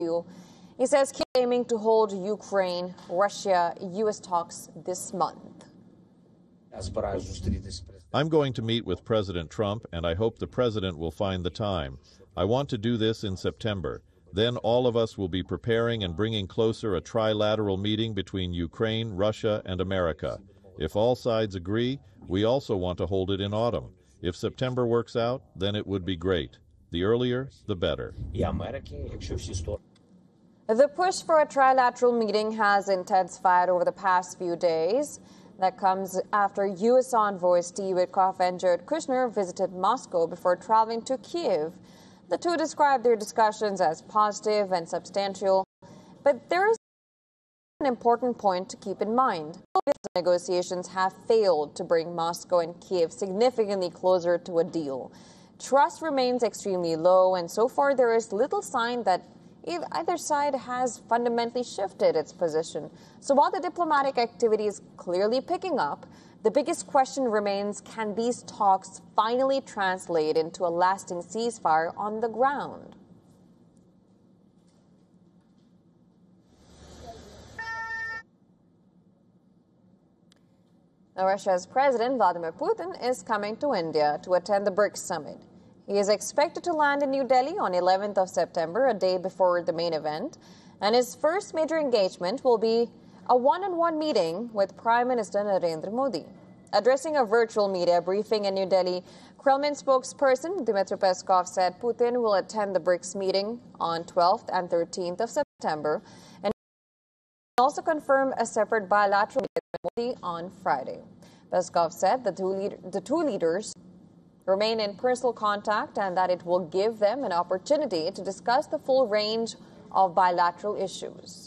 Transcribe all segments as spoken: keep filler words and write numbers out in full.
He says Kiev is aiming to hold Ukraine, Russia, U S talks this month. I'm going to meet with President Trump, and I hope the president will find the time. I want to do this in September. Then all of us will be preparing and bringing closer a trilateral meeting between Ukraine, Russia, and America. If all sides agree, we also want to hold it in autumn. If September works out, then it would be great. The earlier, the better. The push for a trilateral meeting has intensified over the past few days. That comes after U S envoys Steve Witkoff and Jared Kushner visited Moscow before traveling to Kiev. The two described their discussions as positive and substantial, but there is an important point to keep in mind. The negotiations have failed to bring Moscow and Kiev significantly closer to a deal. Trust remains extremely low, and so far there is little sign that either side has fundamentally shifted its position. So while the diplomatic activity is clearly picking up, the biggest question remains, can these talks finally translate into a lasting ceasefire on the ground? Now, Russia's President Vladimir Putin is coming to India to attend the BRICS summit. He is expected to land in New Delhi on eleventh of September, a day before the main event, and his first major engagement will be a one-on-one meeting with Prime Minister Narendra Modi. Addressing a virtual media briefing in New Delhi, Kremlin spokesperson Dmitry Peskov said Putin will attend the BRICS meeting on twelfth and thirteenth of September and also confirm a separate bilateral meeting with Modi on Friday. Peskov said the two, lead the two leaders remain in personal contact and that it will give them an opportunity to discuss the full range of bilateral issues.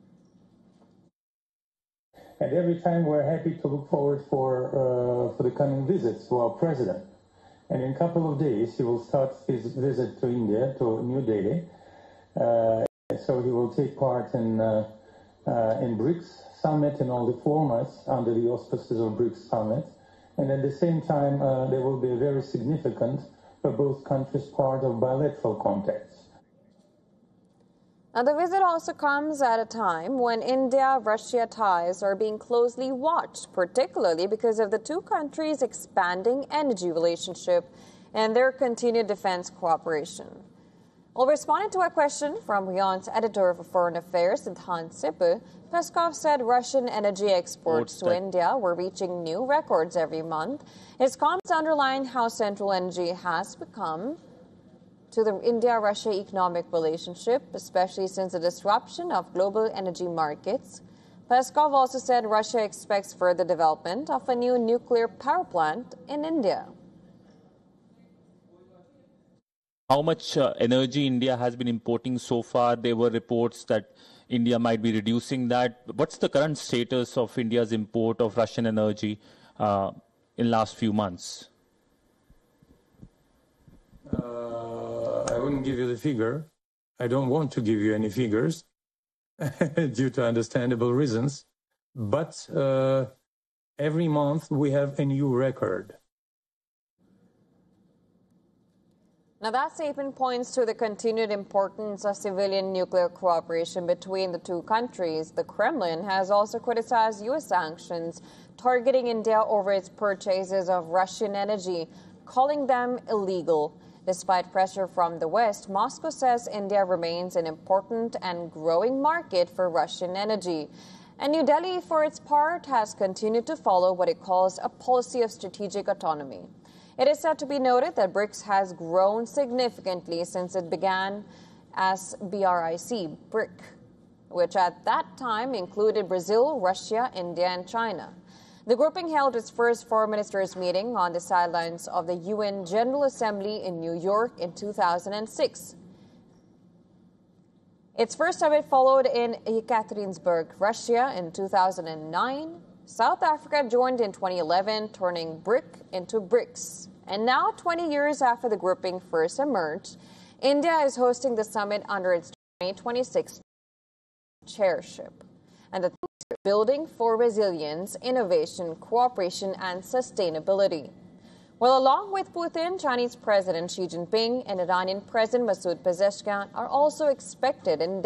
And every time we're happy to look forward for, uh, for the coming visits to our president. And in a couple of days, he will start his visit to India, to New Delhi. Uh, so he will take part in, uh, uh, in BRICS summit in all the formats under the auspices of BRICS summit. And at the same time, uh, there will be a very significant, for both countries, part of bilateral contacts. Now, the visit also comes at a time when India-Russia ties are being closely watched, particularly because of the two countries' expanding energy relationship and their continued defense cooperation. Well, responding to a question from WION's editor of Foreign Affairs, Siddhant Sipu, Peskov said Russian energy exports to India were reaching new records every month. His comments underline how central energy has become to the India-Russia economic relationship, especially since the disruption of global energy markets. Peskov also said Russia expects further development of a new nuclear power plant in India. How much uh, energy India has been importing so far? There were reports that India might be reducing that. What's the current status of India's import of Russian energy uh, in last few months? Uh, I wouldn't give you the figure. I don't want to give you any figures due to understandable reasons. But uh, every month we have a new record. Now, that statement points to the continued importance of civilian nuclear cooperation between the two countries. The Kremlin has also criticized U S sanctions targeting India over its purchases of Russian energy, calling them illegal. Despite pressure from the West, Moscow says India remains an important and growing market for Russian energy. And New Delhi, for its part, has continued to follow what it calls a policy of strategic autonomy. It is said to be noted that BRICS has grown significantly since it began as BRIC, BRIC, which at that time included Brazil, Russia, India, and China. The grouping held its first foreign ministers' meeting on the sidelines of the U N General Assembly in New York in two thousand six. Its first summit followed in Yekaterinburg, Russia in two thousand nine. South Africa joined in twenty eleven, turning BRIC into BRICS. And now, twenty years after the grouping first emerged, India is hosting the summit under its twenty twenty-six chairship. And the building for resilience, innovation, cooperation, and sustainability. Well, along with Putin, Chinese President Xi Jinping and Iranian President Masoud Pezeshkian are also expected in